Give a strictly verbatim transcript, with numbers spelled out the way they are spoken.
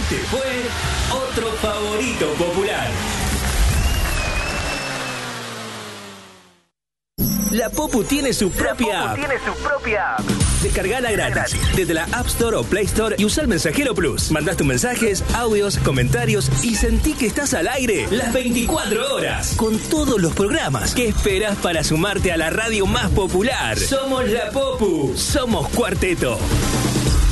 Este fue otro favorito popular. La Popu tiene su propia app. tiene su propia app. Descargala gratis desde la App Store o Play Store y usa el Mensajero Plus. Mandás tus mensajes, audios, comentarios y sentí que estás al aire las veinticuatro horas con todos los programas. ¿Qué esperas para sumarte a la radio más popular? Somos la Popu, somos Cuarteto.